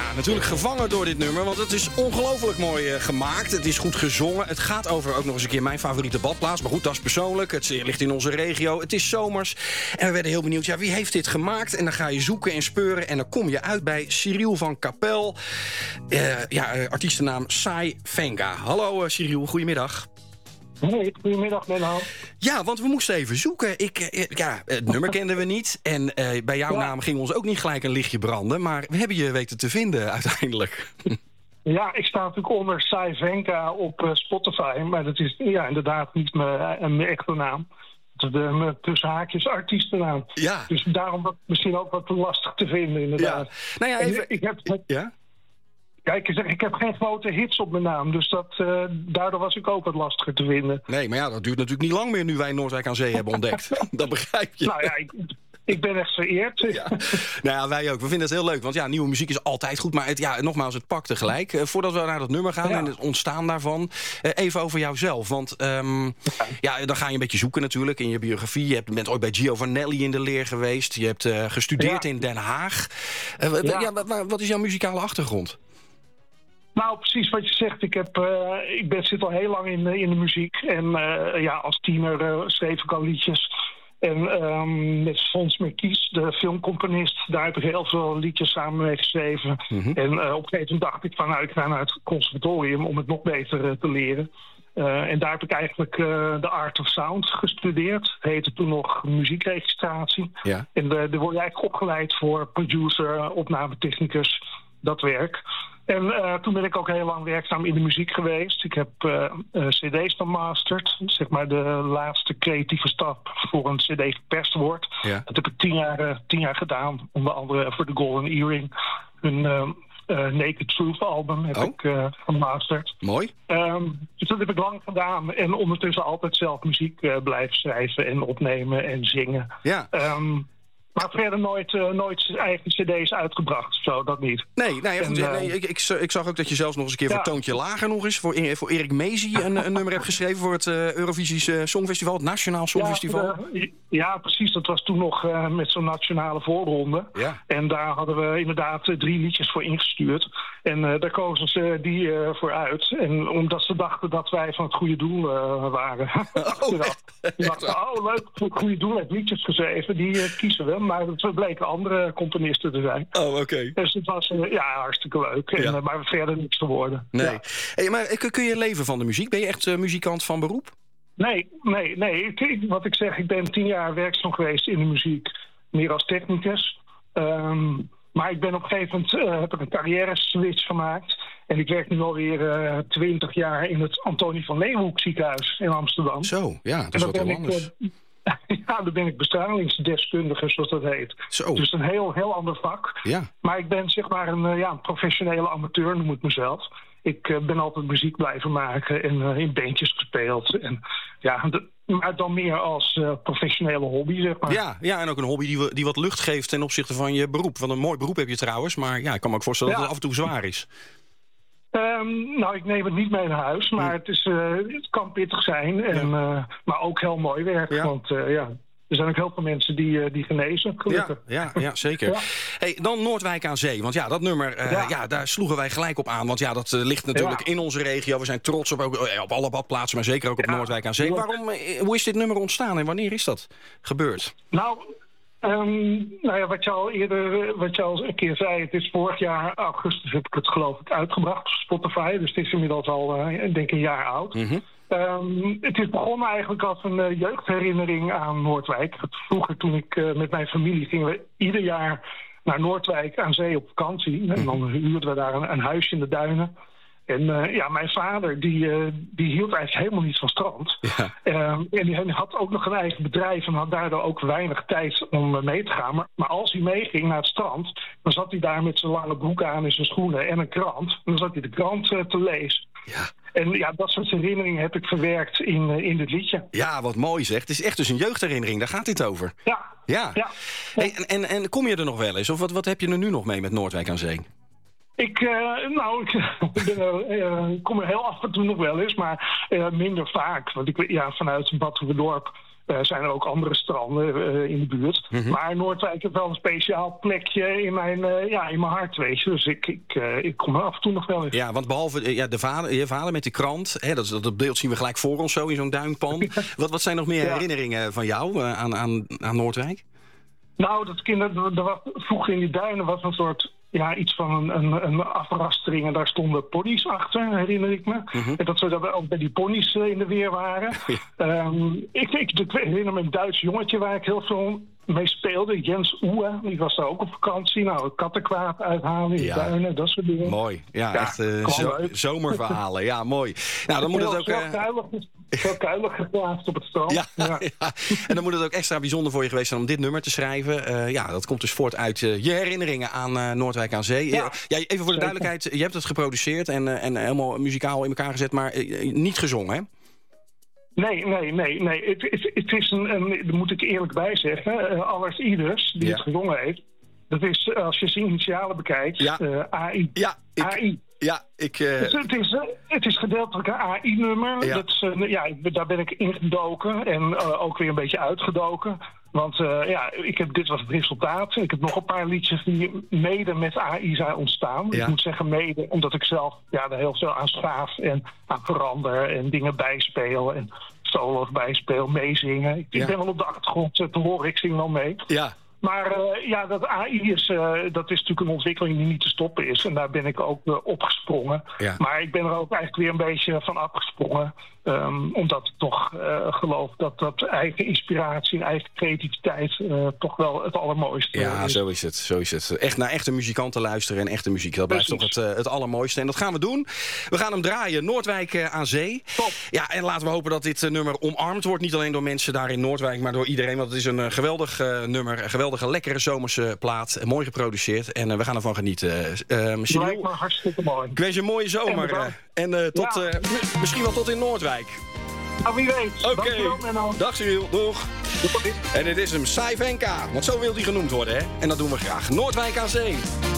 natuurlijk gevangen door dit nummer, want het is ongelooflijk mooi gemaakt. Het is goed gezongen. Het gaat over ook nog eens een keer mijn favoriete badplaats. Maar goed, dat is persoonlijk. Het ligt in onze regio. Het is zomers. En we werden heel benieuwd, wie heeft dit gemaakt? En dan ga je zoeken en speuren en dan kom je uit bij Cyril van Kapel. Artiestennaam Sai Venga. Hallo Cyril, goedemiddag. Hey, goedemiddag Menno. Ja, want we moesten even zoeken. Het nummer kenden we niet. En bij jouw naam ging ons ook niet gelijk een lichtje branden. Maar we hebben je weten te vinden uiteindelijk. Ja, ik sta natuurlijk onder Sai Venga op Spotify. Maar dat is inderdaad niet mijn echte naam. Het is mijn tussen haakjes artiestennaam. Ja. Dus daarom misschien ook wat lastig te vinden inderdaad. Ja. Nou ja, even... Kijk, ik heb geen grote hits op mijn naam, dus daardoor was ik ook wat lastiger te vinden. Nee, maar dat duurt natuurlijk niet lang meer nu wij Noordwijk aan Zee hebben ontdekt. Dat begrijp je. Nou ja, ik ben echt vereerd. Ja. Nou ja, wij ook. We vinden het heel leuk, want nieuwe muziek is altijd goed. Maar nogmaals, het pakt tegelijk. Voordat we naar dat nummer gaan en het ontstaan daarvan, even over jouzelf. Want dan ga je een beetje zoeken natuurlijk in je biografie. Je bent ooit bij Giovanelli in de leer geweest. Je hebt gestudeerd in Den Haag. Wat is jouw muzikale achtergrond? Nou, precies wat je zegt. Ik zit al heel lang in de muziek. En als tiener schreef ik al liedjes. En met Fons Merkies, de filmcomponist, daar heb ik heel veel liedjes samen mee geschreven. Mm-hmm. En op een gegeven moment dacht ik van, ik ga naar het conservatorium om het nog beter te leren. En daar heb ik eigenlijk de Art of Sound gestudeerd. Het heette toen nog muziekregistratie. Ja. En daar word je eigenlijk opgeleid voor producer, opnametechnicus, dat werk. En toen ben ik ook heel lang werkzaam in de muziek geweest. Ik heb cd's gemasterd. Zeg maar de laatste creatieve stap voor een cd geperst wordt. Ja. Dat heb ik 10 jaar gedaan. Onder andere voor de Golden Earring. Hun Naked Truth album heb ik gemasterd. Mooi. Dus dat heb ik lang gedaan. En ondertussen altijd zelf muziek blijven schrijven en opnemen en zingen. Ja. Maar verder nooit eigen cd's uitgebracht, zo, dat niet. Ik zag ook dat je zelfs nog eens een keer voor Toontje Lager nog eens... voor Erik Mezi een nummer hebt geschreven voor het Eurovisie Songfestival, het Nationaal Songfestival. Ja, precies. Dat was toen nog met zo'n nationale voorronde. Ja. En daar hadden we inderdaad 3 liedjes voor ingestuurd. En daar kozen ze die voor uit. En omdat ze dachten dat wij van het goede doel waren. Leuk, voor het goede doel heb liedjes geschreven. Die kiezen we. Maar het bleken andere componisten te zijn. Oh, oké. Dus het was hartstikke leuk. Maar verder niks geworden. Nee. Ja. Hey, maar kun je leven van de muziek? Ben je echt muzikant van beroep? Nee. Wat ik zeg, ik ben 10 jaar werkzaam geweest in de muziek. Meer als technicus. Maar ik ben op een gegeven moment heb ik een carrière-switch gemaakt. En ik werk nu alweer 20 jaar in het Antonie van Leeuwenhoek ziekenhuis in Amsterdam. Zo, ja, dat is wat heel anders. Dan ben ik bestralingsdeskundige, zoals dat heet. Zo. Dus een heel ander vak. Ja. Maar ik ben zeg maar een professionele amateur, noem ik mezelf. Ik ben altijd muziek blijven maken en in bandjes gespeeld. En maar dan meer als professionele hobby, zeg maar. Ja, en ook een hobby die wat lucht geeft ten opzichte van je beroep. Want een mooi beroep heb je trouwens, maar ik kan me ook voorstellen dat het af en toe zwaar is. Ik neem het niet mee naar huis, maar het kan pittig zijn. En, maar ook heel mooi werk, want er zijn ook heel veel mensen die genezen, gelukkig. Ja, zeker. Ja. Hey, dan Noordwijk aan Zee, want dat nummer, daar sloegen wij gelijk op aan. Want dat ligt natuurlijk in onze regio. We zijn trots op alle badplaatsen, maar zeker ook op Noordwijk aan Zee. Hoe is dit nummer ontstaan en wanneer is dat gebeurd? Wat je al een keer zei, het is vorig jaar augustus heb ik het geloof ik uitgebracht op Spotify. Dus het is inmiddels al, denk ik, een jaar oud. Mm-hmm. Het is begonnen eigenlijk als een jeugdherinnering aan Noordwijk. Vroeger toen ik met mijn familie gingen we ieder jaar naar Noordwijk aan Zee op vakantie. En dan huurden we daar een huisje in de duinen. En mijn vader die hield eigenlijk helemaal niet van strand. Ja. En die had ook nog een eigen bedrijf en had daardoor ook weinig tijd om mee te gaan. Maar als hij meeging naar het strand, dan zat hij daar met zijn lange broek aan en zijn schoenen en een krant. En dan zat hij de krant te lezen. Ja. En dat soort herinneringen heb ik verwerkt in dit liedje. Ja, wat mooi zeg. Het is echt dus een jeugdherinnering, daar gaat dit over. Ja. Hey, en kom je er nog wel eens? Of wat heb je er nu nog mee met Noordwijk aan Zee? Ik kom er heel af en toe nog wel eens, maar minder vaak. Want vanuit Bad Hoeverdorp zijn er ook andere stranden in de buurt. Mm-hmm. Maar Noordwijk heeft wel een speciaal plekje in mijn hart, weet je. Dus ik kom er af en toe nog wel eens. Ja, want behalve je vader met die krant, hè, dat beeld zien we gelijk voor ons zo in zo'n duinpan. Wat zijn nog meer herinneringen van jou aan Noordwijk? Nou, vroeger in die duinen was een soort... Ja, iets van een afrastering en daar stonden ponies achter, herinner ik me. Mm-hmm. En dat we ook bij die ponies in de weer waren. Ja. Ik herinner me een Duits jongetje waar ik heel veel mee speelde. Jens Oehe, die was daar ook op vakantie. Nou, kattenkwaad uithalen in duinen, dat soort dingen. Mooi, echt zomerverhalen. Ja, mooi. Nou, dan moet het ook... Heel kuilig geplaatst op het strand. Ja. En dan moet het ook extra bijzonder voor je geweest zijn om dit nummer te schrijven. Dat komt dus voort uit je herinneringen aan Noordwijk aan Zee. Ja, even voor de duidelijkheid, je hebt het geproduceerd en helemaal muzikaal in elkaar gezet, maar niet gezongen, hè? Nee. Het is daar moet ik eerlijk bij zeggen, Allers Ieders, die het gezongen heeft. Dat is, als je zijn initialen bekijkt, AI. AI. Ja, het is gedeeltelijk een AI-nummer. Ja. Daar ben ik ingedoken en ook weer een beetje uitgedoken. Want dit was het resultaat. Ik heb nog een paar liedjes die mede met AI zijn ontstaan. Ja. Ik moet zeggen mede, omdat ik zelf daar heel veel aan schaaf en aan verander en dingen bijspeel en solo's bijspeel, meezingen. Ik ben wel op de achtergrond te horen, ik zing wel mee. Ja. Maar dat AI dat is natuurlijk een ontwikkeling die niet te stoppen is. En daar ben ik ook opgesprongen. Ja. Maar ik ben er ook eigenlijk weer een beetje van afgesprongen. Omdat ik toch geloof dat eigen inspiratie en eigen creativiteit toch wel het allermooiste is. Zo is het. Echt naar echte muzikanten luisteren en echte muziek. Dat blijft toch het allermooiste. En dat gaan we doen. We gaan hem draaien. Noordwijk aan Zee. Top. Ja, en laten we hopen dat dit nummer omarmd wordt. Niet alleen door mensen daar in Noordwijk, maar door iedereen. Want het is een geweldig nummer. Een geweldige, lekkere zomerse plaat. Mooi geproduceerd. En we gaan ervan genieten. Lijkt me hartstikke mooi. Ik wens je een mooie zomer. En misschien wel tot in Noordwijk. Nou, wie weet. Oké. Dag Cyril, doeg. En dit is hem, Sai Venka. Want zo wil hij genoemd worden, hè? En dat doen we graag. Noordwijk aan Zee.